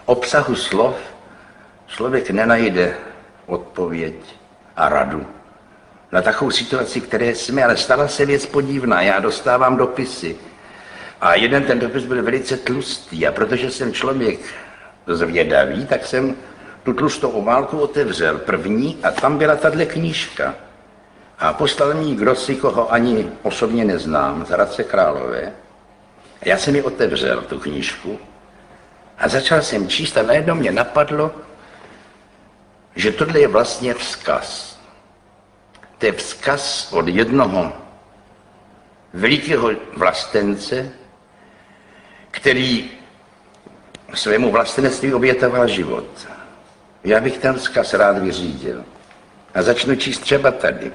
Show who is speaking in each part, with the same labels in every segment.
Speaker 1: obsahu slov člověk nenajde odpověď a radu na takovou situaci, které jsme, ale stala se věc podivná. Já dostávám dopisy a jeden ten dopis byl velice tlustý a protože jsem člověk zvědavý, tak jsem tu tlustou obálku otevřel první a tam byla tahle knížka. A poslal mi kdosi, koho ani osobně neznám, z Hradce Králové. A já jsem ji otevřel, tu knížku, a začal jsem číst a najednou mě napadlo, že tohle je vlastně vzkaz. To je vzkaz od jednoho velikého vlastence, který svému vlastenectví obětoval život. Já bych ten vzkaz rád vyřídil. A začnu číst třeba tady.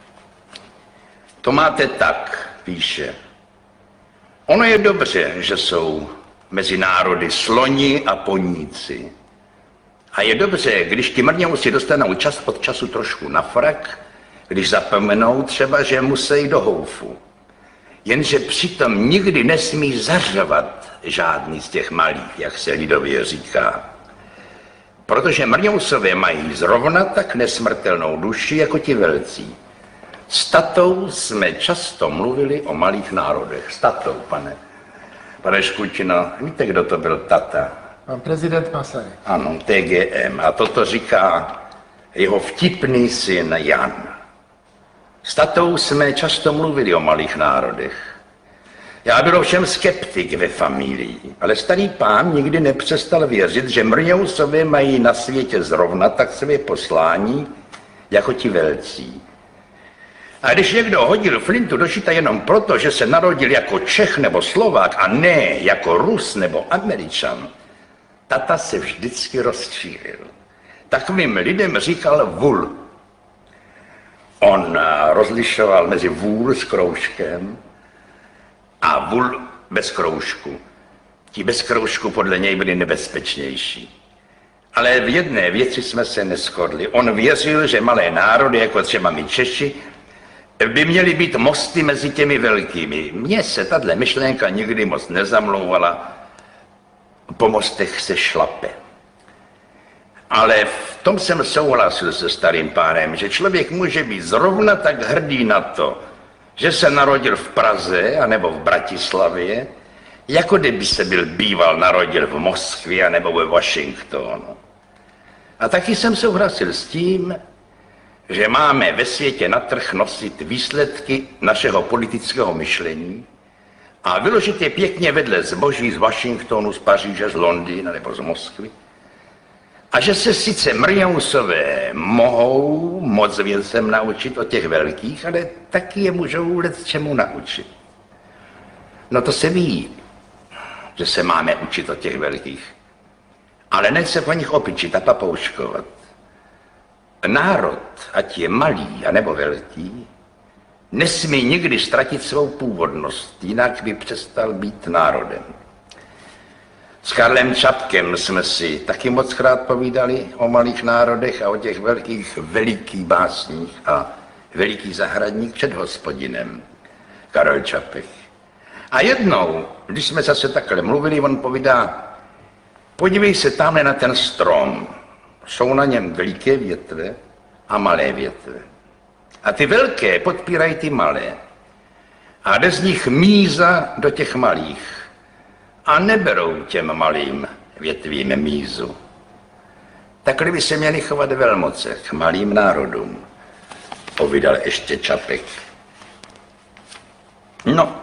Speaker 1: To máte tak, píše. Ono je dobře, že jsou mezi národy sloni a poníci. A je dobře, když ti mrňousi dostanou čas od času trošku na frak, když zapomenou třeba, že musí do houfu. Jenže přitom nikdy nesmí zařvat žádný z těch malých, jak se lidově říká. Protože mrňousové mají zrovna tak nesmrtelnou duši jako ti velcí. S tatou jsme často mluvili o malých národech. S tatou, pane Škutino, víte, kdo to byl tata?
Speaker 2: Pan prezident Masaryk.
Speaker 1: Ano, TGM. A toto říká jeho vtipný syn Jan. S tatou jsme často mluvili o malých národech. Já byl ovšem skeptik ve familii, ale starý pán nikdy nepřestal věřit, že mrňousové mají na světě zrovna tak své poslání, jako ti velcí. A když někdo hodil flintu do žita jenom proto, že se narodil jako Čech nebo Slovák a ne jako Rus nebo Američan, tata se vždycky rozčílil. Takovým lidem říkal vul. On rozlišoval mezi vůl s kroužkem a vul bez kroužku. Ti bez kroužku podle něj byli nebezpečnější. Ale v jedné věci jsme se neshodli. On věřil, že malé národy, jako třeba my Češi, by měly být mosty mezi těmi velkými. Mně se tato myšlenka nikdy moc nezamlouvala. Po mostech se šlape. Ale v tom jsem souhlasil se starým pánem, že člověk může být zrovna tak hrdý na to, že se narodil v Praze anebo v Bratislavě, jako kdyby se byl býval narodil v Moskvě nebo ve Washingtonu. A taky jsem souhlasil s tím, že máme ve světě na trh nosit výsledky našeho politického myšlení a vyložit je pěkně vedle zboží z Washingtonu, z Paříže, z Londýna nebo z Moskvy. A že se sice mrňousové mohou moc věcem naučit od těch velkých, ale taky je můžou let čemu naučit. No to se ví, že se máme učit od těch velkých. Ale ne se po nich opičit a papouškovat. Národ, ať je malý anebo velký, nesmí nikdy ztratit svou původnost, jinak by přestal být národem. S Karlem Čapkem jsme si taky moc krát povídali o malých národech a o těch velikých básních a veliký zahradník před Hospodinem. Karel Čapek. A jednou, když jsme zase takhle mluvili, on povídá, podívej se tamhle na ten strom. Jsou na něm veliké větve a malé větve. A ty velké podpírají ty malé. A jde z nich míza do těch malých. A neberou těm malým větvím mízu. Takhle by se měli chovat velmoce k malým národům, povídal ještě Čapek. No,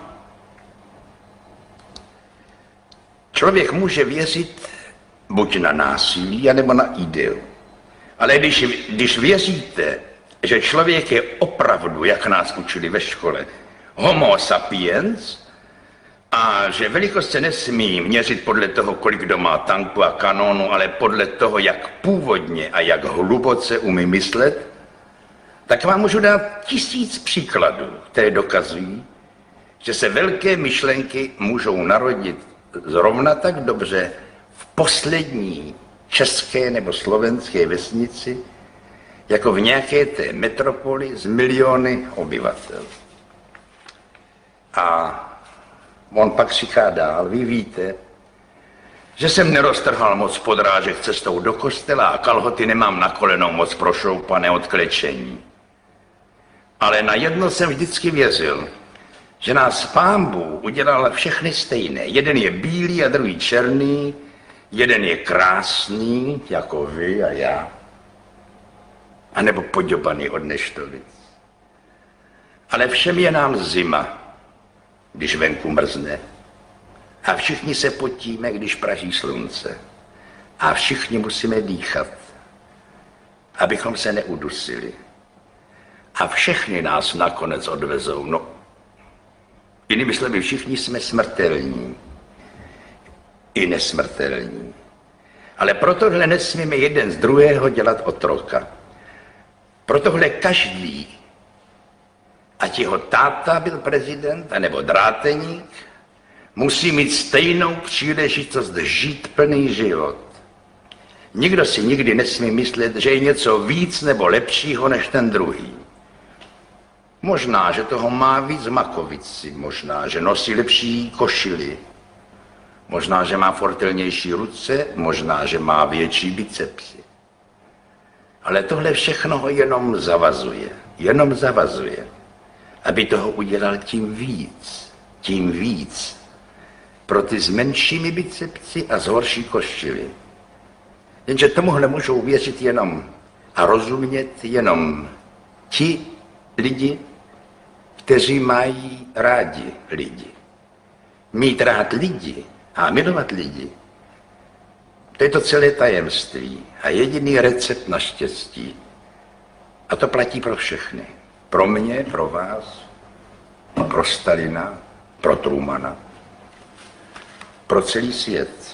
Speaker 1: člověk může věřit buď na násilí, anebo na ideu. Ale když věříte, že člověk je opravdu, jak nás učili ve škole, homo sapiens, a že velikost se nesmí měřit podle toho, kolik kdo má tanku a kanónu, ale podle toho, jak původně a jak hluboce umí myslet, tak vám můžu dát 1000 příkladů, které dokazují, že se velké myšlenky můžou narodit zrovna tak dobře v poslední české nebo slovenské vesnici, jako v nějaké té metropoli z miliony obyvatel. A on pak říká dál, vy víte, že jsem neroztrhal moc podrážek cestou do kostela a kalhoty nemám na kolenou moc prošoupané od klečení. Ale na jedno jsem vždycky věřil, že nás Pán Bůh udělal všechny stejné. Jeden je bílý a druhý černý, jeden je krásný, jako vy a já, anebo poděbaný od neštovic. Ale všem je nám zima, když venku mrzne. A všichni se potíme, když praží slunce. A všichni musíme dýchat, abychom se neudusili. A všechny nás nakonec odvezou. No, jinými slovy, všichni jsme smrtelní. I nesmrtelní. Ale pro tohle nesmíme jeden z druhého dělat otroka. Pro tohle každý, ať jeho táta byl prezident, anebo dráteník, musí mít stejnou příležitost žít plný život. Nikdo si nikdy nesmí myslet, že je něco víc nebo lepšího než ten druhý. Možná, že toho má víc makovici, možná, že nosí lepší košily, možná, že má fortelnější ruce, možná, že má větší bicepsy. Ale tohle všechno ho jenom zavazuje, aby toho udělal tím víc, pro ty s menšími bicepsy a s horší košily. Jenže tomuhle můžou věřit jenom a rozumět jenom ti lidi, kteří mají rádi lidi. Mít rád lidi a milovat lidi, to je to celé tajemství a jediný recept na štěstí. A to platí pro všechny. Pro mě, pro vás, pro Stalina, pro Trumana, pro celý svět.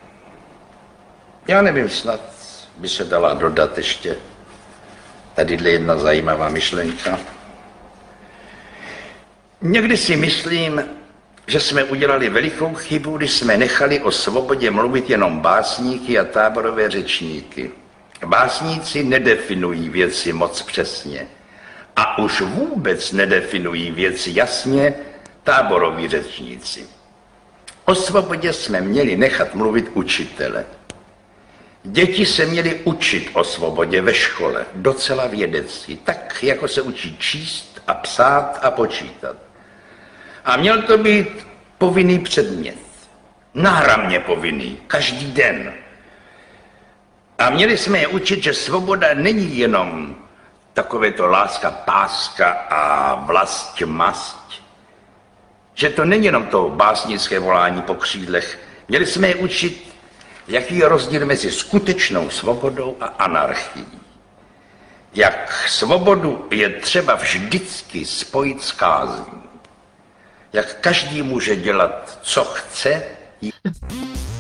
Speaker 1: Já nevím, snad by se dala dodat ještě tadyhle jedna zajímavá myšlenka. Někdy si myslím, že jsme udělali velikou chybu, když jsme nechali o svobodě mluvit jenom básníky a táborové řečníky. Básníci nedefinují věci moc přesně a už vůbec nedefinují věci jasně táboroví řečníci. O svobodě jsme měli nechat mluvit učitele. Děti se měly učit o svobodě ve škole, docela vědecky, tak jako se učí číst a psát a počítat. A měl to být povinný předmět, náramně povinný, každý den. A měli jsme je učit, že svoboda není jenom takovéto láska, páska a vlast, mast. Že to není jenom to básnické volání po křídlech. Měli jsme je učit, jaký je rozdíl mezi skutečnou svobodou a anarchií. Jak svobodu je třeba vždycky spojit s kázní. Jak každý může dělat, co chce.